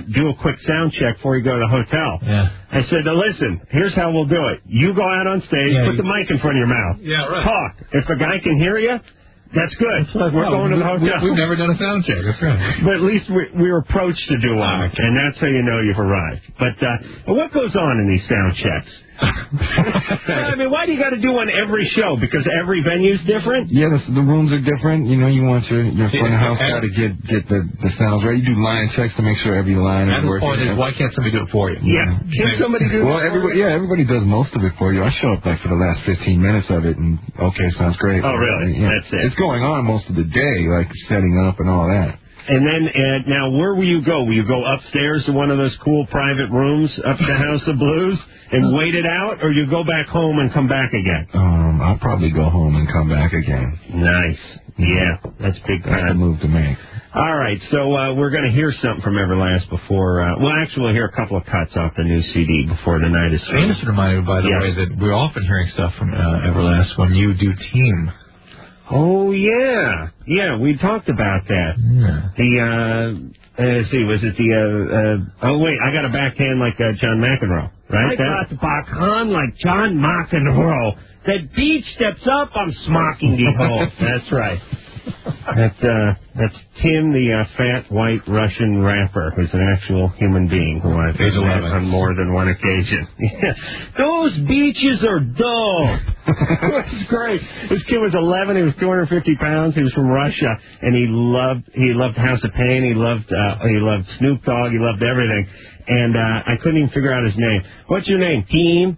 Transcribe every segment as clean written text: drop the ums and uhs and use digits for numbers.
do a quick sound check before you go to the hotel. Yeah. I said, listen, here's how we'll do it. You go out on stage, put the mic in front of your mouth. Yeah, right. Talk. If a guy can hear you, that's good. We're going to the hotel. We've never done a sound check. That's right. But at least we were approached to do one, and that's how you know you've arrived. But what goes on in these sound checks? I mean, why do you got to do one every show? Because every venue's different? Yeah, the rooms are different. You know, you want your front of house guy to get the sounds right. You do line checks to make sure every line is working. The point is, why can't somebody do it for you? Yeah. Can somebody do it for you? Yeah, everybody does most of it for you. I show up like for the last 15 minutes of it, and okay, sounds great. Oh, really? Yeah. That's it. It's going on most of the day, like setting up and all that. And then, now, where will you go? Will you go upstairs to one of those cool private rooms up to House of Blues and wait it out, or you go back home and come back again? I'll probably go home and come back again. Nice. Yeah, that's big time. That's the move to make. All right, so we're going to hear something from Everlast before... we'll hear a couple of cuts off the new CD before the night is through. Anderson reminded me, by the way, that we're often hearing stuff from Everlast when you do Team. Oh, yeah. Yeah, we talked about that. Yeah. Let's see, was it oh, wait, I got a backhand like John McEnroe, right? I got the backhand like John McEnroe. That beach steps up, I'm smocking the hole. That's right. That's Tim, the fat, white Russian rapper, who's an actual human being who I've met on more than one occasion. Yeah. Those beaches are dull. It was great. This kid was 11. He was 250 pounds. He was from Russia, and he loved House of Pain. He loved Snoop Dogg. He loved everything. And I couldn't even figure out his name. What's your name? Tim?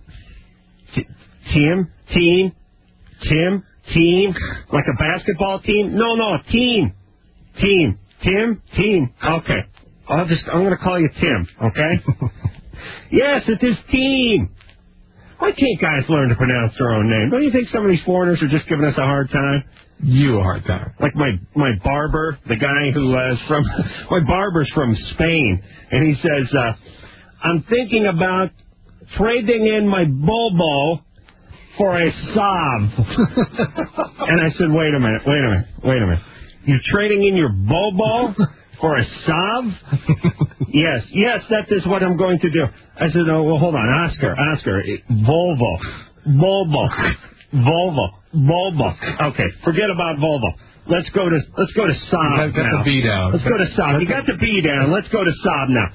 Team? Like a basketball team? No, team. Team. Okay. I'm going to call you Tim, okay? Yes, it is Team. Why can't guys learn to pronounce their own name? Don't you think some of these foreigners are just giving us a hard time? You a hard time. Like my barber, the guy who is my barber's from Spain, and he says, I'm thinking about trading in my bobo for a sob. And I said, wait a minute. You're trading in your bobo for a sob? Yes, that is what I'm going to do. I said, oh, well, hold on, Oscar, Volvo. Okay, forget about Volvo. Let's go to Saab now. Got the B down. Let's go to Saab. You got the B down. Let's go to Saab now.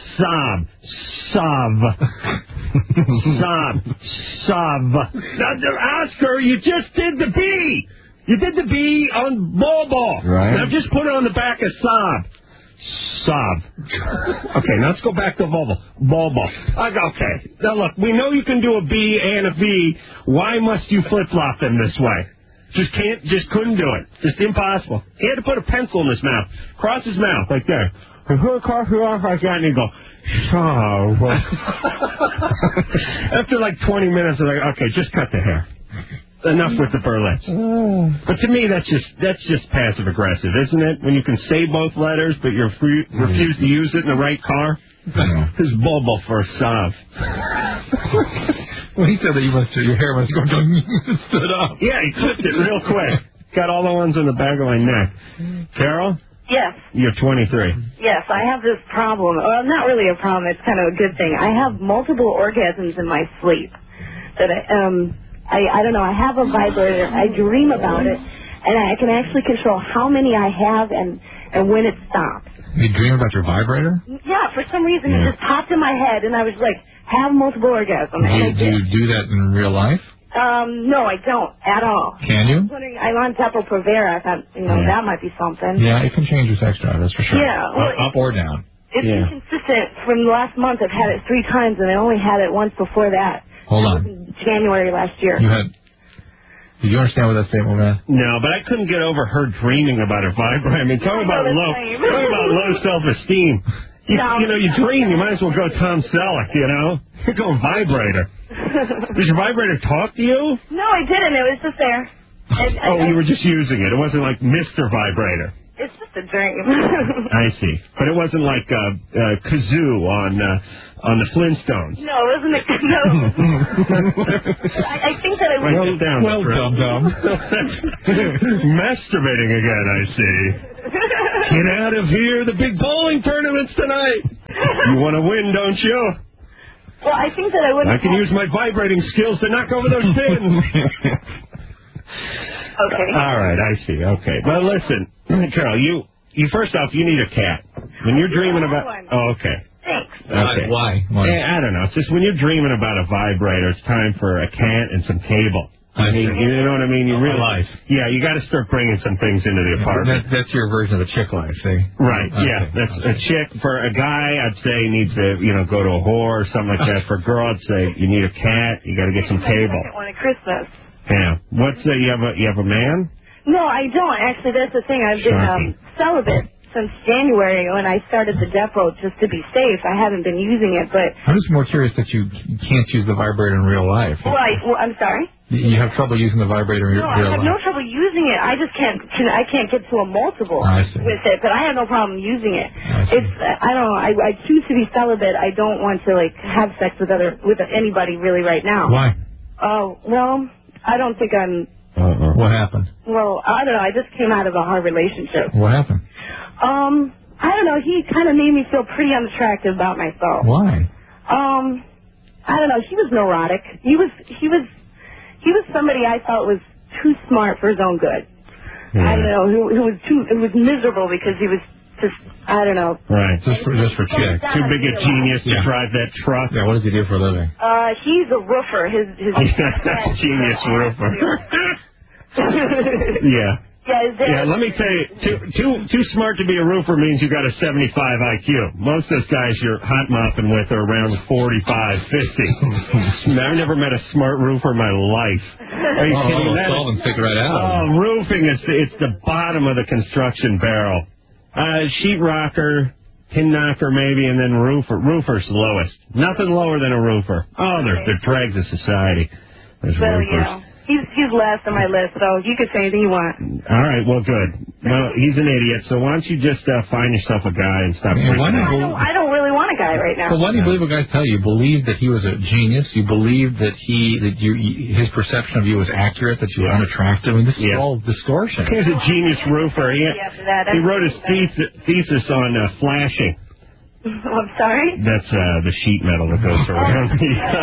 Saab. Oscar, you just did the B. You did the B on Volvo. Right. Now just put it on the back of Saab. Okay, now let's go back to Volvo. Okay. Now look, we know you can do a B and a V. Why must you flip-flop them this way? Just couldn't do it. Just impossible. He had to put a pencil in his mouth. Cross his mouth, like there. And he'd go, after like 20 minutes, I'm like, okay, just cut the hair. Enough with the burlesque. But to me, that's just passive aggressive, isn't it? When you can say both letters, but you refuse to use it in the right car. His bobo for a Sav. Well, he said that your hair must go stood up. Yeah, he clipped it real quick. Got all the ones on the back of my neck. Carol? Yes. You're 23. Yes, I have this problem. Well, not really a problem. It's kind of a good thing. I have multiple orgasms in my sleep. That I don't know. I have a vibrator. I dream about it, and I can actually control how many I have and when it stops. You dream about your vibrator? Yeah, for some reason it just popped in my head, and I was like, have multiple orgasms. Do you do that in real life? No, I don't at all. Can you? I'm on Depo-Provera. I thought, that might be something. Yeah, it can change your sex drive, that's for sure. Yeah. Well, up or down. It's inconsistent. From the last month, I've had it 3 times, and I only had it once before that. Hold on. In January last year. Did you understand what that statement meant? No, but I couldn't get over her dreaming about her vibrator. I mean, talk about low self-esteem. You dream, you might as well go Tom Selleck, You're going vibrator. Does your vibrator talk to you? No, I didn't. It was just there. You were just using it. It wasn't like Mr. Vibrator. It's just a dream. I see. But it wasn't like kazoo on the Flintstones. No, it wasn't. No. I think that I would. Well down, Dum-Dum. Masturbating again, I see. Get out of here. The big bowling tournament's tonight. You want to win, don't you? Well, I think that I wouldn't. I can use my vibrating skills to knock over those pins. Okay. All right, I see. Okay. Well, listen, Carol, you first off, you need a cat. When you're dreaming about... Oh, okay. Thanks. Okay. Why? I don't know. It's just when you're dreaming about a vibrator, it's time for a cat and some cable. I mean, you know what I mean? You realize, yeah, you got to start bringing some things into the apartment. That's your version of a chick life, see? Right, yeah. That's a chick. For a guy, I'd say needs to, go to a whore or something like that. For a girl, I'd say you need a cat. You got to get some cable. I want a Christmas. Yeah. What's you have a man? No, I don't. Actually, that's the thing. I've been celibate since January when I started the Depo just to be safe. I haven't been using it, but... I'm just more curious that you can't use the vibrator in real life. Well, I'm sorry? You have trouble using the vibrator in real life? No, I have no trouble using it. I just can't get to a multiple with it, but I have no problem using it. I don't know. I choose to be celibate. I don't want to, have sex with anybody really right now. Why? Oh, well, I don't think I'm... What happened? Well, I don't know. I just came out of a hard relationship. What happened? I don't know. He kind of made me feel pretty unattractive about myself. Why? I don't know. He was neurotic. He was somebody I felt was too smart for his own good. Yeah. I don't know. It was miserable because he was just, I don't know. Right. Just for chicks. Too big a genius to drive that truck. Yeah. What does he do for a living? He's a roofer. His genius roofer. Yeah. Yeah, let me tell you, too smart to be a roofer means you got a 75 IQ. Most of those guys you're hot mopping with are around 45, 50. I never met a smart roofer in my life. Are you kidding me? Solve and figure it out. Oh, roofing, it's the bottom of the construction barrel. Sheetrocker, tin knocker maybe, and then roofer. Roofer's the lowest. Nothing lower than a roofer. Oh, they're dregs of society. There's roofers. Yeah. He's last on my list, so you can say anything you want. All right, well, good. Well, he's an idiot, so why don't you just find yourself a guy and stop freaking out? I don't really want a guy right now. So why do you believe what guys tell you? You believe that he was a genius? You believe that his perception of you was accurate, that you were unattractive? I mean, this is all distortion. He's a genius roofer. He wrote his thesis on flashing. I'm sorry? That's the sheet metal that goes around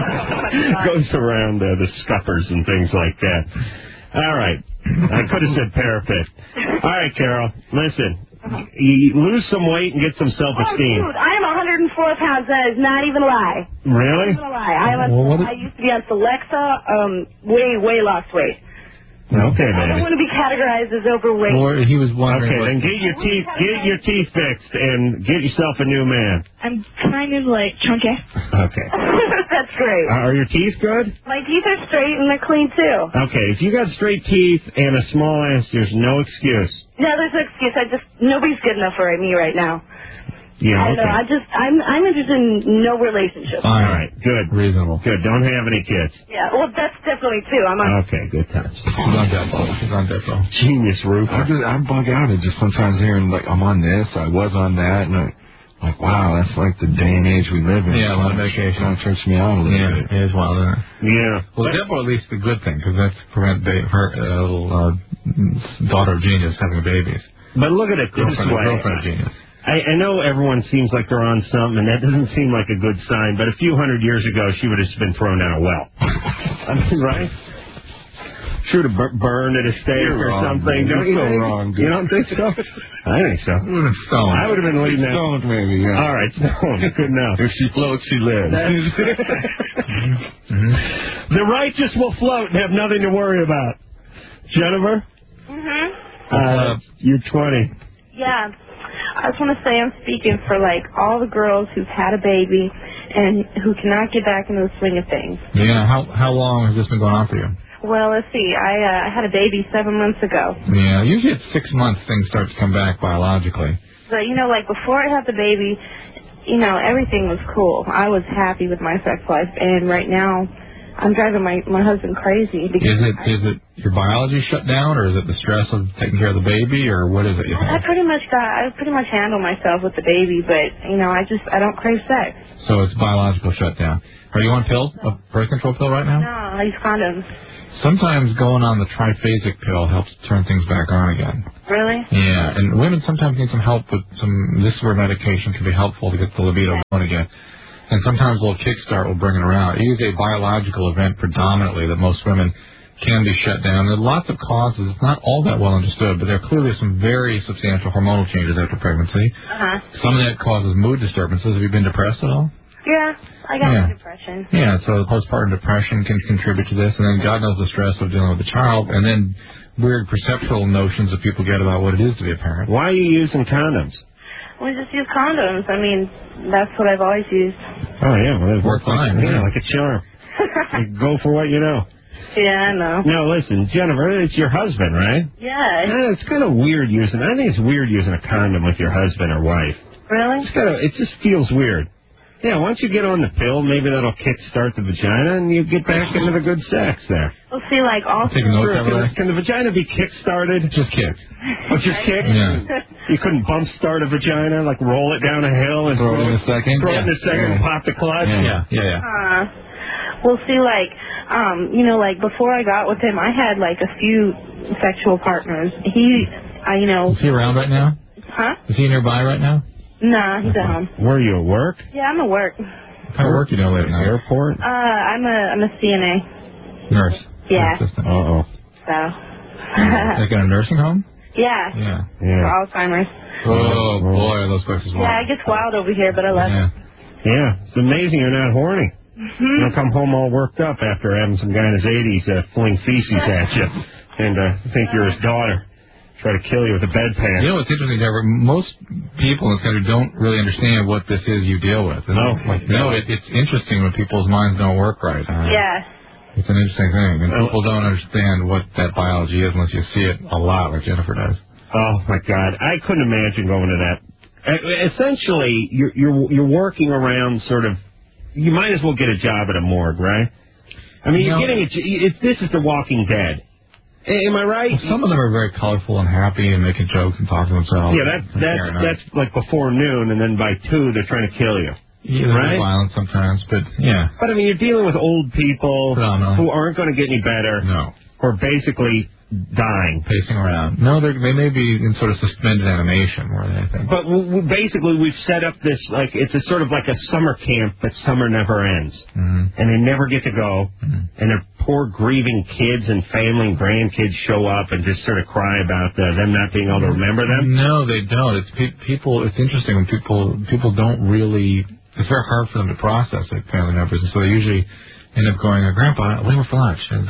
the scuppers and things like that. All right. I could have said parapet. All right, Carol. Listen. You lose some weight and get some self-esteem. Oh, dude, I am 104 pounds. That is not even a lie. Really? Not even a lie. I used to be on Celexa. Way lost weight. Okay, baby. I don't want to be categorized as overweight. Or he was wondering. Okay, then get your teeth fixed and get yourself a new man. I'm kind of chunky. Okay. That's great. Are your teeth good? My teeth are straight and they're clean too. Okay, if you got straight teeth and a small ass, there's no excuse. No, there's no excuse. Nobody's good enough for me right now. Yeah, I don't know. I'm interested in no relationship. All right, good. Reasonable. Good. Don't have any kids. Yeah, well, that's definitely too. Okay, good times. She's on Depo. Genius roofer. I bug out at just sometimes hearing, I'm on this, I was on that, and I'm like, wow, that's like the day and age we live in. Yeah, a lot of medication. Kind of trips me out a little bit. It is wild, isn't it? Yeah. Well, Depo at least the good thing, because that's prevent her little daughter of genius having babies. But look at it this way. Girlfriend of genius. I know everyone seems like they're on something, and that doesn't seem like a good sign, but a few hundred years ago, she would have been thrown down a well. I mean, right? She would have burned at a stake or something. Don't you think? Wrong, dude. You don't think so? I think so. Would have been stoned. I would have been leading that. Stoned, maybe, yeah. All right, stoned. Good enough. If she floats, she lives. The righteous will float and have nothing to worry about. Jennifer? You're 20. Yeah. I just want to say I'm speaking for, all the girls who've had a baby and who cannot get back into the swing of things. Yeah, how long has this been going on for you? Well, let's see. I had a baby 7 months ago. Yeah, usually at 6 months things start to come back biologically. But, before I had the baby, everything was cool. I was happy with my sex life. And right now, I'm driving my husband crazy. Is it your biology shut down, or is it the stress of taking care of the baby, or what is it? I pretty much handle myself with the baby, but I don't crave sex. So it's biological shutdown. Are you on pills, a birth control pill right now? No, I use condoms. Sometimes going on the triphasic pill helps turn things back on again. Really? Yeah, and women sometimes need some help with this sort of medication can be helpful to get the libido going again. And sometimes a little kickstart will bring it around. It is a biological event predominantly that most women can be shut down. There are lots of causes. It's not all that well understood, but there are clearly some very substantial hormonal changes after pregnancy. Some of that causes mood disturbances. Have you been depressed at all? Yeah, I got depression. Yeah, so postpartum depression can contribute to this, and then God knows the stress of dealing with the child, and then weird perceptual notions that people get about what it is to be a parent. Why are you using condoms? We just use condoms. I mean, that's what I've always used. Oh, yeah. Well, they work fine. Yeah, like a charm. You go for what you know. Yeah, I know. Now, listen, Jennifer, it's your husband, right? Yeah. It's kind of weird using... I think it's weird using a condom with your husband or wife. Really? It just feels weird. Yeah, once you get on the pill, maybe that'll kickstart the vagina, and you get back into the good sex there. Well, see, like, also... Can the vagina be kick-started? Just kick. Oh, just kick? Yeah. You couldn't bump start a vagina, like roll it down a hill and throw it in a second? Throw it in a second and pop the clutch? Yeah. Well, see, like, like, before I got with him, I had, like, a few sexual partners. Is he around right now? Huh? Is he nearby right now? Nah, he's at home. Were you at work? Yeah, I'm at work. What kind of work you do at the airport? I'm a CNA. Nurse. Yeah. Uh-oh. So. Like in a nursing home? Yeah. Yeah. For Alzheimer's. Oh, boy, those places wild. Yeah, it gets wild over here, but I love it. Yeah, it's amazing you're not horny. You don't come home all worked up after having some guy in his 80s fling feces at you and think you're his daughter. Try to kill you with a bedpan. You know what's interesting, Deborah? Most people in this country don't really understand what this is you deal with. It's interesting when people's minds don't work right. It's an interesting thing. And people don't understand what that biology is unless you see it a lot, like Jennifer does. Oh, my God. I couldn't imagine going to that. Essentially, you're working around sort of... You might as well get a job at a morgue, right? I mean, this is The Walking Dead. Am I right? Well, some of them are very colorful and happy and making jokes and talking to themselves. Yeah, that's like before noon, and then by 2 they're trying to kill you. Yeah, right? They're violent sometimes, but yeah. But I mean, you're dealing with old people who aren't going to get any better. No. Or basically dying. Pacing around. No, they may be in sort of suspended animation more than anything. But basically we've set up this, like, it's a sort of like a summer camp, but summer never ends. Mm-hmm. And they never get to go. Mm-hmm. And their poor grieving kids and family and grandkids show up and just sort of cry about them not being able to remember them. No, they don't. It's people. It's interesting when people don't really... It's very hard for them to process, like family members. And so they usually end up going, Grandpa, what do you want for lunch? And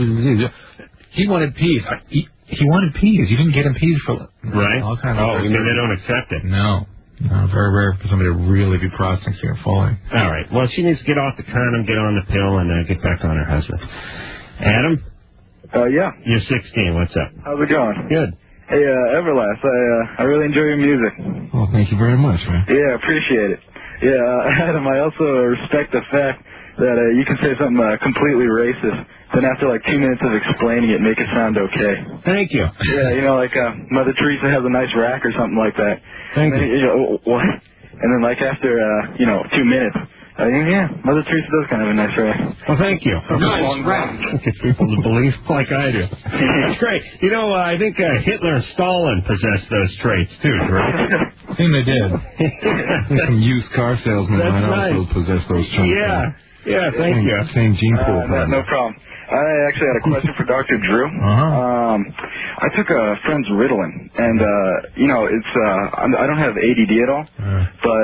he wanted peas. He wanted peas. You didn't get him peas for... Right? All kinds of you mean they don't accept it? No. Very rare for somebody to really be processing it fully. All right. Well, she needs to get off the condom, get on the pill, and get back on her husband. Adam? Yeah. You're 16. What's up? How's it going? Good. Hey, Everlast, I really enjoy your music. Well, thank you very much, man. Yeah, appreciate it. Yeah, Adam, I also respect the fact that you can say something completely racist, then after like 2 minutes of explaining it, make it sound okay. Thank you. Yeah, like Mother Teresa has a nice rack or something like that. Thank you. You know, what? And then like after, 2 minutes, yeah, Mother Teresa does kind of have a nice rack. Well, thank you. Nice rack. Get people to believe like I do. That's great. You know, I think Hitler and Stalin possessed those traits too, right? I think they did. Some used car salesmen might also possess those traits. Yeah, thank you. Same gene pool. No problem. I actually had a question for Dr. Drew. I took a friend's Ritalin, and it's I don't have ADD at all, but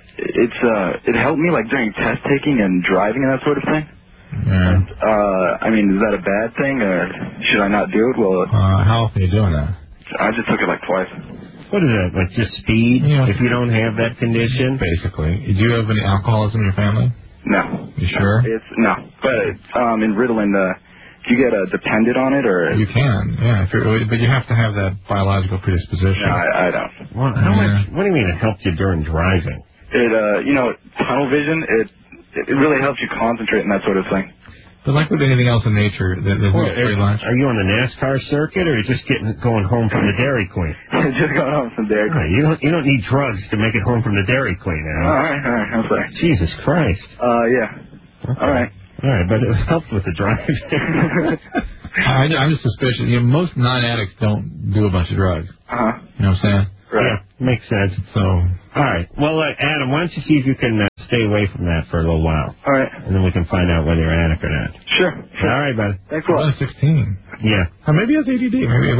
it helped me like during test taking and driving and that sort of thing. Yeah. I mean, is that a bad thing, or should I not do it? Well, how often are you doing that? I just took it like twice. What is that? Like just speed? Yeah. If you don't have that condition, basically. Do you have any alcoholism in your family? No. You sure? No. But in Ritalin, do you get dependent on it, or? You can, yeah. But you have to have that biological predisposition. No, I don't. Well, how much? What do you mean it helped you during driving? It, tunnel vision. It really helps you concentrate and that sort of thing. But But like with anything else in nature, there's no straight line. Are you on the NASCAR circuit, or are you just going home from the Dairy Queen? Just going home from Dairy Queen. You don't need drugs to make it home from the Dairy Queen, Aaron. All right, I'm sorry. Jesus Christ. Yeah. Okay. All right, but it helped with the drive. I'm just suspicious. Most non-addicts don't do a bunch of drugs. You know what I'm saying? Right. Yeah, makes sense. So, all right. Well, Adam, why don't you see if you can stay away from that for a little while? All right. And then we can find out whether you're addict or not. Sure. All right, bud. Thanks a lot. 16. Yeah. Or maybe it's ADD.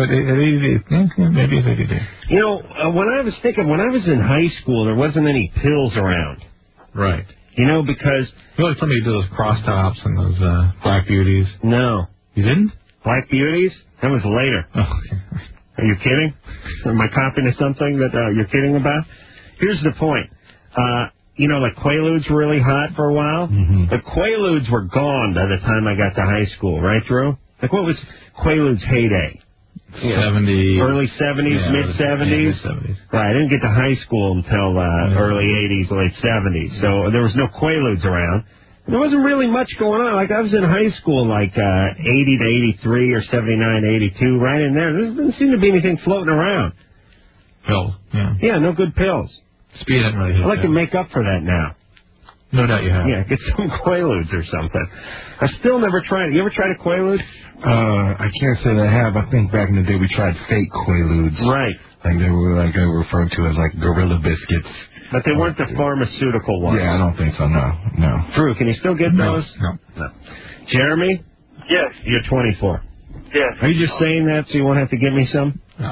Maybe it's ADD. You know, when I was in high school, there wasn't any pills around. Right. You know, because... You know, like somebody did those cross tops and those Black Beauties. No. You didn't? Black Beauties? That was later. Oh, okay. Are you kidding? Am I copying to something that you're kidding about? Here's the point. Like Quaaludes were really hot for a while. Mm-hmm. The Quaaludes were gone by the time I got to high school, right, Drew? Like, what was Quaaludes' heyday? 70s. Early 70s, mid-70s? Mid-70s. Right, I didn't get to high school until early 80s, late 70s. So there was no Quaaludes around. There wasn't really much going on. Like, I was in high school, 80 to 83 or 79 to 82, right in there. There didn't seem to be anything floating around. Pills, yeah. Yeah, no good pills. Speed didn't really hit I'd like to make up for that now. No doubt you have. Yeah, get some Quaaludes or something. I still never tried it. You ever tried a Quaalude? I can't say that I have. I think back in the day we tried fake Quaaludes. Right. Like they were referred to as Gorilla Biscuits. But they weren't the pharmaceutical ones. Yeah, I don't think so, no. Drew, can you still get those? No. Jeremy? Yes. You're 24. Yes. Are you just saying that so you won't have to give me some? No.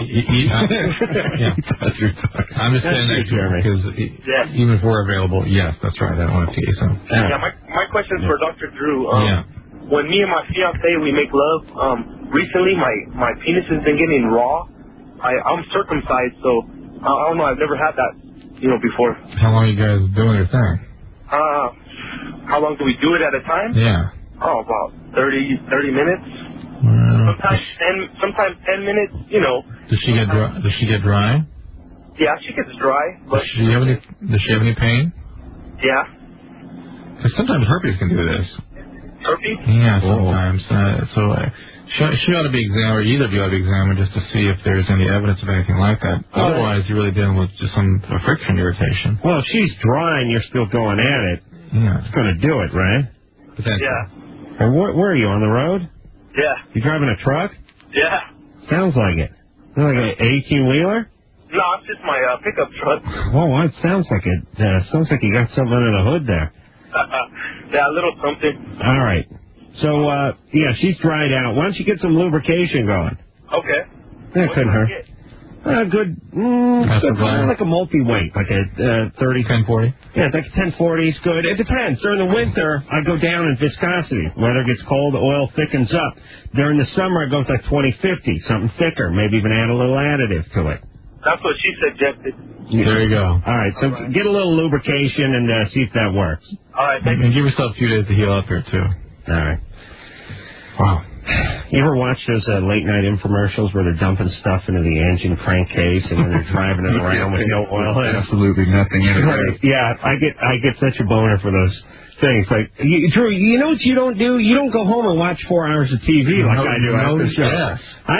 Yeah. I'm just saying that, Jeremy, because even if we're available, yes, that's right. I don't want to get you some. Yeah, my question is for Dr. Drew. When me and my fiance we make love, recently my penis has been getting raw. I'm circumcised, so I don't know. I've never had that. Before. How long are you guys doing your thing? How long do we do it at a time? Yeah. Oh, about 30 minutes. Sometimes 10 minutes. Does she get dry? Does she get dry? Yeah, she gets dry. But Does she have any pain? Yeah. Because sometimes herpes can do this. Herpes? Yeah, sometimes. She ought to be examined, or either of you ought to be examined just to see if there's any evidence of anything like that. Otherwise, you're really dealing with just some friction irritation. Well, if she's dry and you're still going at it, it's going to do it, right? Yeah. And where are you, on the road? Yeah. You driving a truck? Yeah. Sounds like it. Like an 18-wheeler? No, it's just my pickup truck. Whoa, it sounds like it. Sounds like you got something under the hood there. Yeah, a little something. All right. So, she's dried out. Why don't you get some lubrication going? Okay. That couldn't hurt. Good. Like a multi-weight, like a 30. 1040? Yeah, like a 1040 is good. It depends. During the winter, I go down in viscosity. Weather gets cold, the oil thickens up. During the summer, I go with like 2050, something thicker. Maybe even add a little additive to it. That's what she suggested. Yeah. There you go. All right, so get a little lubrication and see if that works. All right, thank And you. give yourself a few days to heal up here, too. All right. Wow. You ever watch those late-night infomercials where they're dumping stuff into the engine crankcase and then they're driving it around with no oil in it? Absolutely nothing in it. Right. Yeah, I get such a boner for those things. Like, Drew, you know what you don't do? You don't go home and watch 4 hours of TV like I do after the show. Yeah.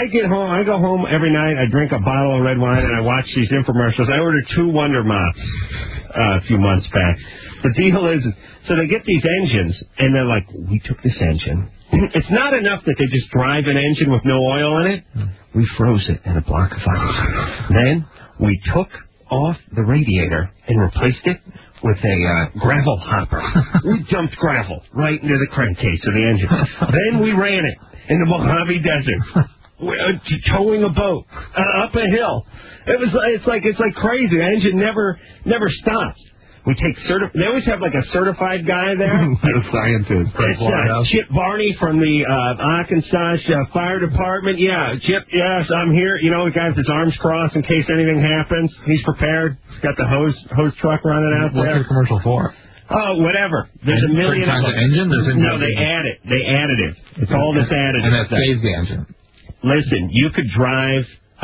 I go home every night, I drink a bottle of red wine, and I watch these infomercials. I ordered 2 Wonder Mops a few months back. The deal is, so they get these engines, and they're like, we took this engine. It's not enough that they just drive an engine with no oil in it. We froze it in a block of ice. Then we took off the radiator and replaced it with a gravel hopper. We dumped gravel right into the crankcase of the engine. Then we ran it in the Mojave Desert, towing a boat up a hill. It's like crazy. The engine never stops. We take they always have like a certified guy there. A scientist. It's Chip Barney from the Arkansas Fire Department. Yeah, Chip, yes, I'm here. The guy with his arms crossed in case anything happens. He's prepared. He's got the hose truck running out there. What's the commercial for? Oh, whatever. There's a million of them. Engine? No, they add it. They additive. It's all this additive. And that saves the engine. Listen, you could drive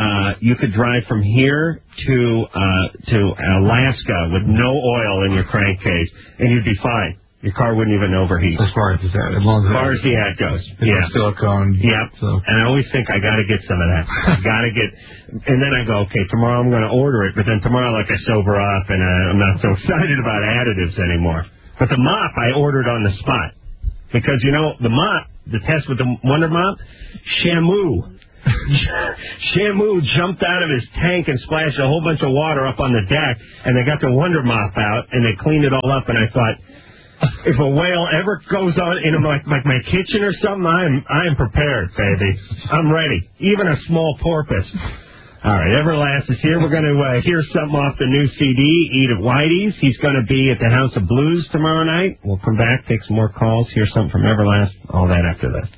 from here to Alaska with no oil in your crankcase, and you'd be fine. Your car wouldn't even overheat. As far as that, as long as it goes. Yeah. Silicone. Yep. So. And I always think I got to get some of that. And then I go, okay, tomorrow I'm going to order it. But then tomorrow, like, I sober up and I'm not so excited about additives anymore. But the mop I ordered on the spot because the mop, the test with the Wonder Mop, Shamu jumped out of his tank and splashed a whole bunch of water up on the deck, and they got the Wonder Mop out and they cleaned it all up. And I thought, if a whale ever goes on in my kitchen or something, I am prepared, baby. I'm ready. Even a small porpoise. All right, Everlast is here. We're going to hear something off the new CD, Eat at Whitey's. He's going to be at the House of Blues tomorrow night. We'll come back, take some more calls, hear something from Everlast. All that after this.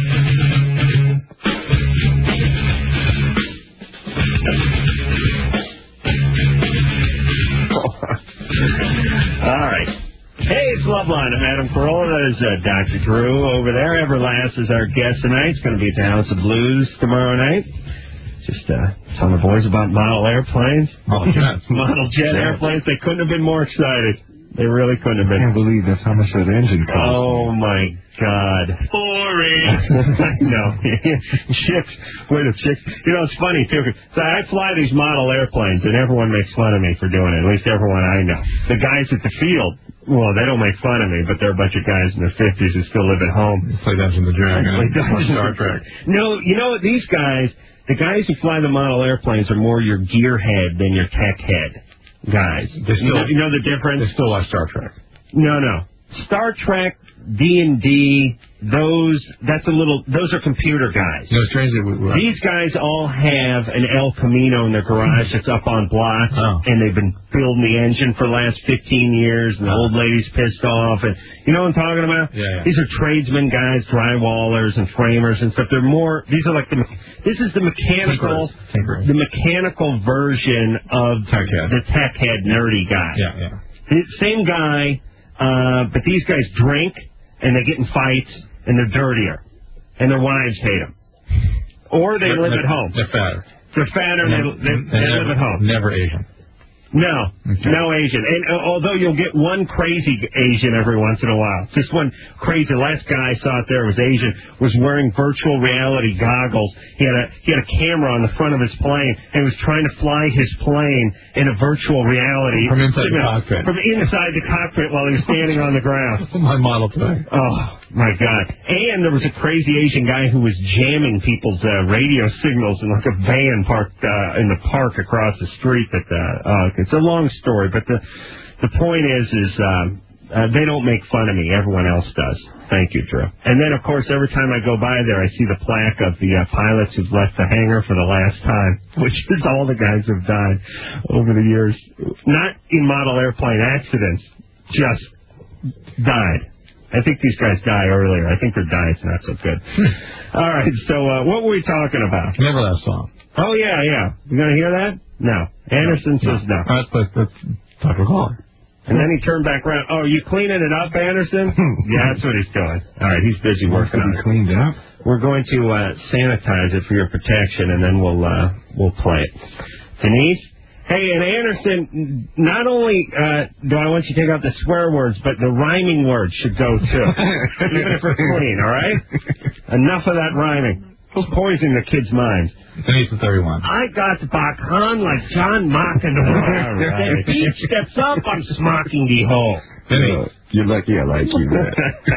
All right. Hey, it's Loveline. I'm Adam Carolla. That is Dr. Drew over there. Everlast is our guest tonight. It's going to be at the House of Blues tomorrow night. Just telling the boys about model airplanes. Model jet airplanes. They couldn't have been more excited. They really couldn't have been. I can't believe that's how much that engine costs. Oh, my God. Boring. No. Chicks. It's funny, too. So I fly these model airplanes, and everyone makes fun of me for doing it, at least everyone I know. The guys at the field, well, they don't make fun of me, but they're a bunch of guys in their 50s who still live at home. Play Dungeons and Dragons. Star Trek. No, these guys, the guys who fly the model airplanes are more your gearhead than your tech head guys. You know the difference? They still like Star Trek. No. Star Trek, D&D, those are computer guys. No, strangely, these guys all have an El Camino in their garage that's up on blocks, and they've been building the engine for the last 15 years, and the old lady's pissed off, and you know what I'm talking about? Yeah. These are tradesmen guys, drywallers and framers and stuff. This is the mechanical, the mechanical version of the tech head nerdy guy. Yeah. Same guy, but these guys drink, and they get in fights, and they're dirtier, and their wives hate them. Or they live at home. They're fatter. They're fatter, and they live at home. Never Asian. No Asian. And although you'll get one crazy Asian every once in a while. Just one crazy. The last guy I saw out there was Asian, was wearing virtual reality goggles. He had a camera on the front of his plane and was trying to fly his plane in a virtual reality. From inside the cockpit. From inside the cockpit while he was standing on the ground. That's my model today. Oh, my God. And there was a crazy Asian guy who was jamming people's radio signals in like a van parked in the park across the street. It's a long story, but the point is they don't make fun of me. Everyone else does. Thank you, Drew. And then, of course, every time I go by there, I see the plaque of the pilots who've left the hangar for the last time, which is all the guys who've died over the years. Not in model airplane accidents, just died. I think these guys die earlier. I think their diet's not so good. All right, so what were we talking about? Never that song. Oh, yeah. You going to hear that? No. Anderson says no. That's Dr. Caller. And then he turned back around. Oh, you cleaning it up, Anderson? Yeah, that's what he's doing. All right, he's busy working on it. Cleaned up? We're going to sanitize it for your protection, and then we'll play it. Denise? Hey, and Anderson, not only do I want you to take out the swear words, but the rhyming words should go, too. Even if they're clean, all right? Enough of that rhyming. It's poisoning the kids' minds. Denise is 31. I got back on like John McEnroe. Right. The beach steps up, I'm smocking the hole. Denise. You're lucky I like you, man.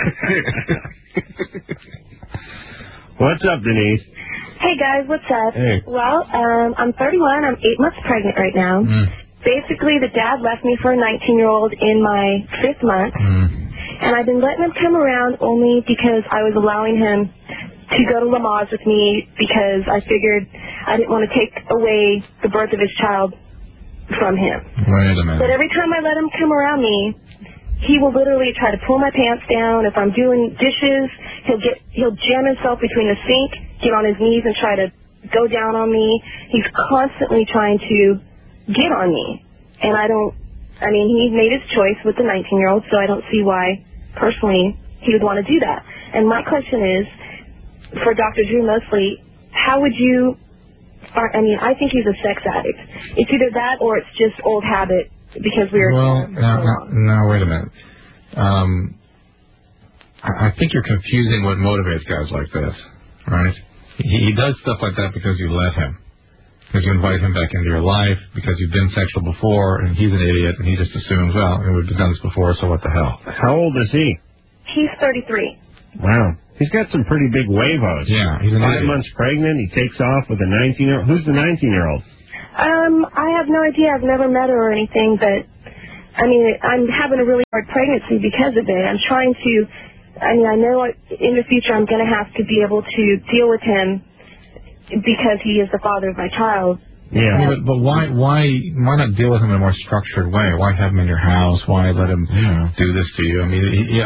What's up, Denise? Hey, guys, what's up? Hey. Well, I'm 31. I'm 8 months pregnant right now. Basically, the dad left me for a 19-year-old in my 5th month. And I've been letting him come around only because I was allowing him to go to Lamaze with me because I figured I didn't want to take away the birth of his child from him. Wait a minute. But every time I let him come around me, he will literally try to pull my pants down. If I'm doing dishes, he'll jam himself between the sink, get on his knees and try to go down on me. He's constantly trying to get on me. And he made his choice with the 19-year-old, so I don't see why, personally, he would want to do that. And my question is, for Dr. Drew mostly, how would you... I think he's a sex addict. It's either that or it's just old habit because we were... Well, now, wait a minute. I think you're confusing what motivates guys like this, right? He does stuff like that because you let him. Because you invite him back into your life, because you've been sexual before, and he's an idiot, and he just assumes, well, we've done this before, so what the hell? How old is he? He's 33. Wow. He's got some pretty big huevos. Yeah, he's an 5 months pregnant, he takes off with a 19-year-old. Who's the 19-year-old? I have no idea. I've never met her or anything, but, I mean, I'm having a really hard pregnancy because of it. I'm trying to, I know in the future I'm going to have to be able to deal with him because he is the father of my child. Yeah. But why not deal with him in a more structured way? Why have him in your house? Why let him do this to you? I mean,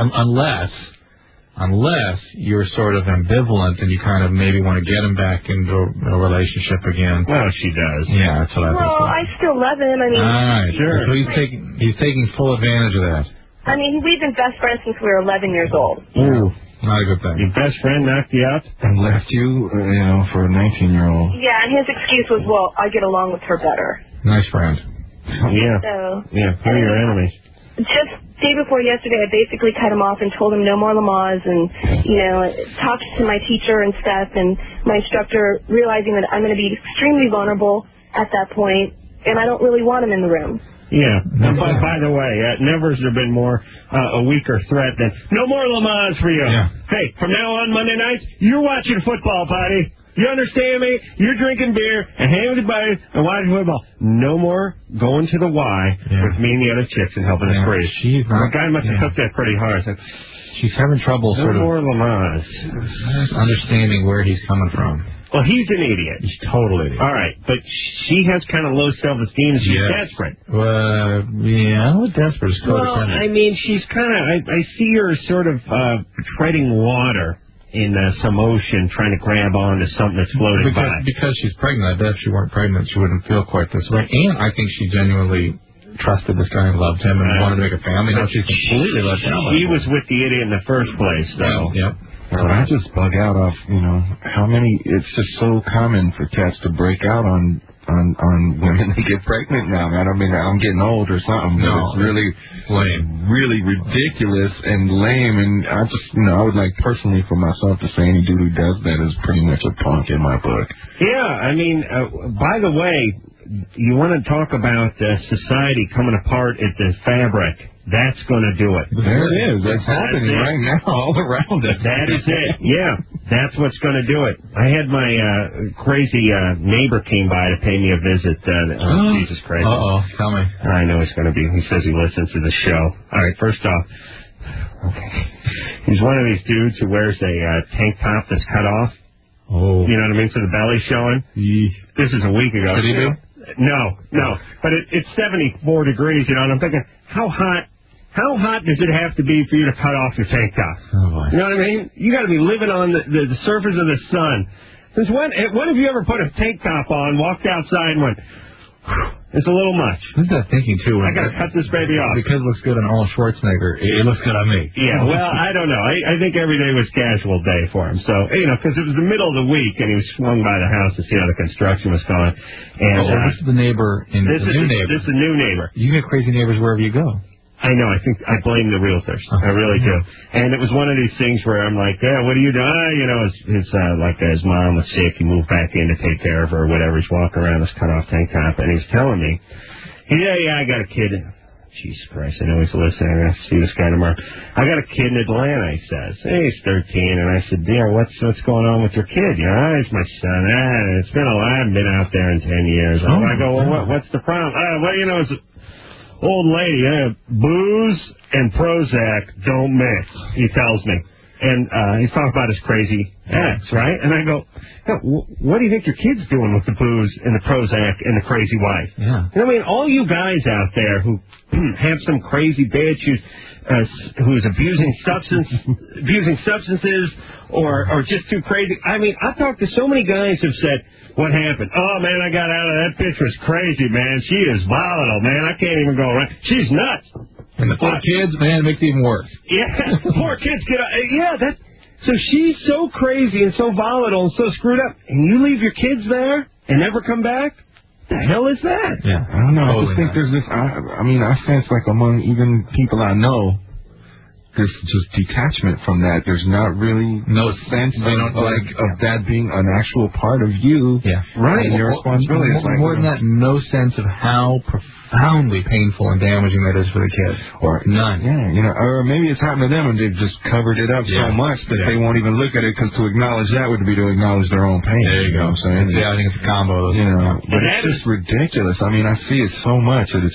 unless you're sort of ambivalent and you kind of maybe want to get him back into a relationship again. Well, she does. Yeah, that's what I think. Well, I still love him. I mean, all right, sure. So he's taking full advantage of that. I mean, we've been best friends since we were 11 years old. Ooh. Not a good thing. Your best friend knocked you out and left you, for a 19-year-old. Yeah, and his excuse was, well, I get along with her better. Nice friend. Yeah. So. Yeah, who are your enemies? Just day before yesterday, I basically cut him off and told him no more Lamaze and, talked to my teacher and stuff, and my instructor realizing that I'm going to be extremely vulnerable at that point, and I don't really want him in the room. Yeah. But by the way, never has there been more a weaker threat than no more Lamaze for you. Yeah. Hey, from now on Monday nights, you're watching football, buddy. You understand me? You're drinking beer and hanging with your buddies and watching football. No more going to the Y with me and the other chicks and helping us breathe. The guy must have took that pretty hard. She's having trouble no more Lamaze. Understanding where he's coming from. Well, he's an idiot. He's totally idiot. All right, but she has kind of low self-esteem. She's desperate. Desperate is codependent. Well, I mean, she's kind of, I see her sort of treading water in some ocean, trying to grab onto something that's floating by. Because she's pregnant. I bet if she weren't pregnant, she wouldn't feel quite this way. And I think she genuinely trusted this guy and loved him and wanted to make a family. Now she's completely let down. She was with the idiot in the first place, though. Yep. Well, I just bug out off, how many, it's just so common for cats to break out on women that get pregnant now, man. I mean, I'm getting old or something. No, it's really lame, really ridiculous and lame. And I just, I would like personally for myself to say any dude who does that is pretty much a punk in my book. Yeah, I mean, by the way, you want to talk about society coming apart at the fabric. That's going to do it. There it is. That's happening right now all around us. That is it. Yeah, that's what's going to do it. I had my crazy neighbor came by to pay me a visit. Jesus Christ. Uh-oh. Tell me. I know he's going to be. He says he listens to the show. All right, first off, he's one of these dudes who wears a tank top that's cut off. Oh. You know what I mean? So the belly's showing. This is a week ago. Did he do? No. But it's 74 degrees, and I'm thinking, how hot does it have to be for you to cut off your tank top? Oh, boy. You know what I mean? You got to be living on the surface of the sun. Since when have you ever put a tank top on, walked outside, and went, it's a little much? Who's that thinking, too? I got to cut this baby off. Because it looks good on Arnold Schwarzenegger, it looks good on me. Yeah, well, I don't know. I think every day was casual day for him. So, because it was the middle of the week, and he was swung by the house to see how the construction was going. And this is the neighbor in the new neighbor. This is the new neighbor. You get crazy neighbors wherever you go. I know. I think I blame the realtors. I really do. And it was one of these things where I'm like, what are you doing? His mom was sick. He moved back in to take care of her or whatever. He's walking around this cut-off tank top, and he's telling me, I got a kid. Jesus Christ, I know he's listening. I'm going to see this guy tomorrow. I got a kid in Atlanta, he says. Hey, he's 13. And I said, dear, what's going on with your kid? He's my son. It's been I haven't been out there in 10 years. I go, well, what's the problem? It's old lady, booze and Prozac don't mix, he tells me. And he's talking about his crazy ex, right? And I go, what do you think your kid's doing with the booze and the Prozac and the crazy wife? Yeah. All you guys out there who have some crazy bitch who's abusing substances or just too crazy. I've talked to so many guys who've said, what happened? Oh, man, I got out of that bitch was crazy, man. She is volatile, man. I can't even go around. She's nuts. And the poor kids, man, it makes it even worse. Yeah, the poor kids get out. So she's so crazy and so volatile and so screwed up, and you leave your kids there and never come back? The hell is that? Yeah. I don't know. I just think there's this, I sense like among even people I know, this just detachment from that. There's not really no sense of that being an actual part of you. Yeah. Right. And your responsibility. More than that, no sense of how profoundly painful and damaging that is for the kids. Or none. Yeah, or maybe it's happened to them and they've just covered it up so much that they won't even look at it, because to acknowledge that would be to acknowledge their own pain. There you go. Know what I'm saying? Yeah, I think it's a combo. But it's just ridiculous. I mean, I see it so much. It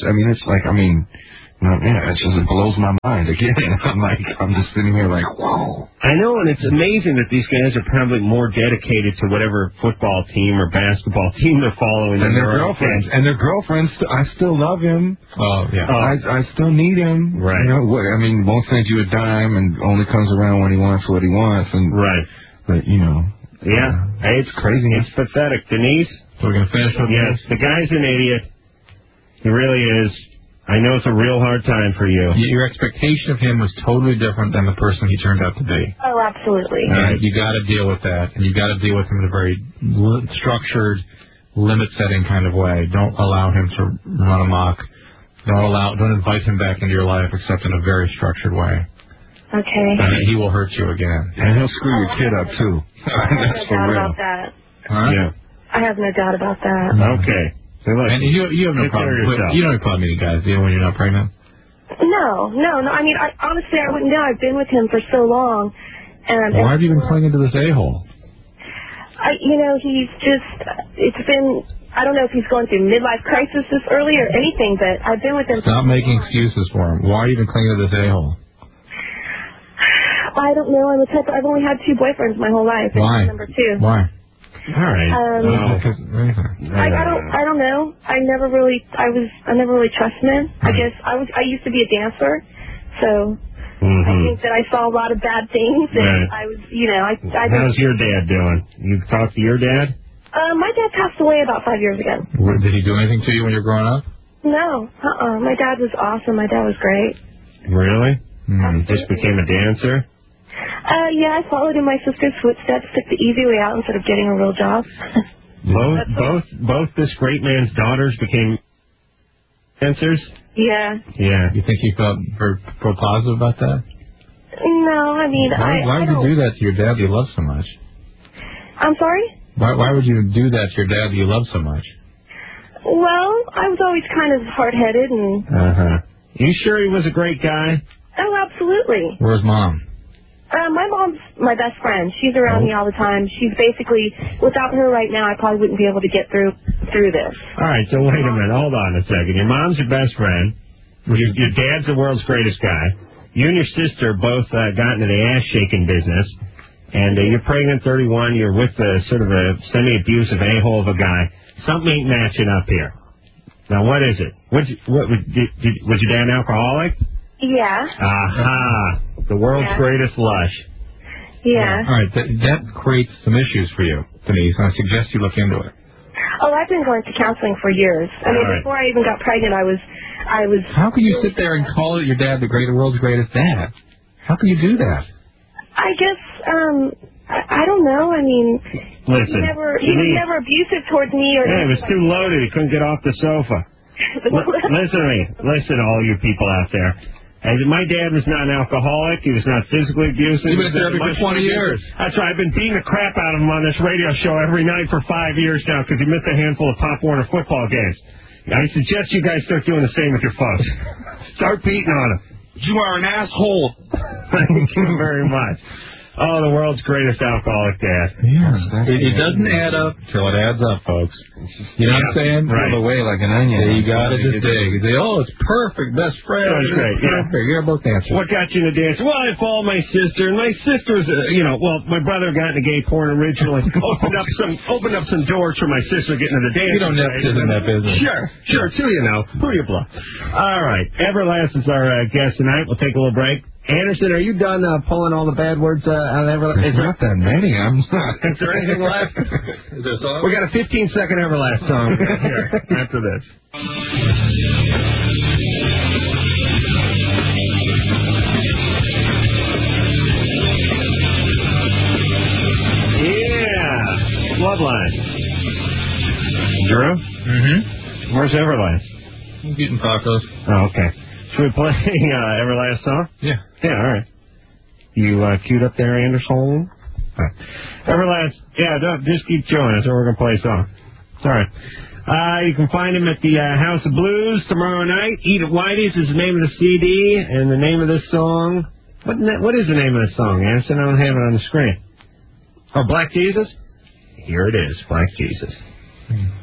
just blows my mind again. I'm just sitting here like, whoa. I know, and it's amazing that these guys are probably more dedicated to whatever football team or basketball team they're following. And their girlfriends. And their girlfriends, I still love him. Oh, yeah. I still need him. Right. Won't send you a dime and only comes around when he wants what he wants. And right. But, yeah. It's crazy. It's pathetic. Denise? We're going to finish with Yes, the guy's an idiot. He really is. I know it's a real hard time for you. Your expectation of him was totally different than the person he turned out to be. Oh, absolutely. And you got to deal with that, and you got to deal with him in a very structured, limit-setting kind of way. Don't allow him to run amok. Don't invite him back into your life except in a very structured way. Okay. And he will hurt you again. And he'll screw your kid up too. That's for real. About that. Huh? Yeah. I have no doubt about that. Okay. So and you have no problem. You don't have a problem meeting guys, do you, when you're not pregnant? No. I mean, honestly, I wouldn't know. I've been with him for so long. And why have you been clinging to this a-hole? He's just, it's been, I don't know if he's going through midlife crisis this early or anything, but I've been with him. Stop making excuses for him. Why are you even clinging to this a-hole? I don't know. I've only had 2 boyfriends my whole life. Why? Number 2. Why? All right. I don't know. I never really trusted men. I guess I used to be a dancer, so I think that I saw a lot of bad things, and I was, How's your dad doing? You talked to your dad? My dad passed away about 5 years ago. Did he do anything to you when you were growing up? No. My dad was awesome. My dad was great. Really? You just became a dancer? Yeah, I followed in my sister's footsteps, took the easy way out instead of getting a real job. Both this great man's daughters became dancers? Yeah. Yeah. You think he felt very positive about that? No, I mean, why would you do that to your dad that you love so much? I'm sorry? Why would you do that to your dad that you love so much? Well, I was always kind of hard-headed and... You sure he was a great guy? Oh, absolutely. Where's Mom? My mom's my best friend. She's around me all the time. She's basically, without her right now, I probably wouldn't be able to get through this. All right, so wait a minute. Hold on a second. Your mom's your best friend. Your dad's the world's greatest guy. You and your sister both got into the ass-shaking business. And you're pregnant, 31. You're with sort of a semi-abusive a-hole of a guy. Something ain't matching up here. Now, what is it? Was your dad an alcoholic? Yeah. Aha. The world's greatest lush. Yeah. All right, that creates some issues for you, Denise. I suggest you look into it. Oh, I've been going to counseling for years. I mean, before I even got pregnant, I was. How can you sit there and call your dad the world's greatest dad? How can you do that? I guess, I don't know. I mean, listen, he was never abusive towards me. He was too loaded. He couldn't get off the sofa. Listen to me. Listen, all you people out there. My dad was not an alcoholic. He was not physically abusive. You've been therapy for 20 years. That's right. I've been beating the crap out of him on this radio show every night for 5 years now because he missed a handful of Pop Warner football games. I suggest you guys start doing the same with your folks. Start beating on him. You are an asshole. Thank you very much. Oh, the world's greatest alcoholic dad. Yeah. It doesn't add up till it adds up, folks. You know what I'm saying? Right. Peel away like an onion. Yeah, you got to just dig. You say, it's perfect, best friend. That's great. Perfect. You're both dancers. What got you into dancing? Well, I followed my sister, and my sister was, my brother got into gay porn originally. opened up some doors for my sister getting into dancing. You don't have to in that business. Sure. Too, Who you bluff? All right. Everlast is our guest tonight. We'll take a little break. Anderson, are you done pulling all the bad words out of Everlast? It's not that many. I'm not. Is there anything left? Is there a song? We got a 15-second Everlast song here after this. Yeah. Bloodline. Drew? Mm-hmm. Where's Everlast? I'm eating tacos. Oh, okay. Should we play Everlast song? Yeah. Yeah, all right. You queued up there, Anderson? Right. Everlast, just keep chewing. That's what we're going to play a song. It's all right. You can find him at the House of Blues tomorrow night. Eat at Whitey's is the name of the CD, and the name of this song. What is the name of the song, Anderson? I don't have it on the screen. Oh, Black Jesus? Here it is, Black Jesus.